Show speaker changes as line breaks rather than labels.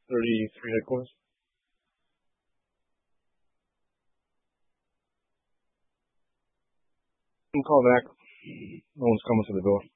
33 headquarters. Call back. No one's coming to the door.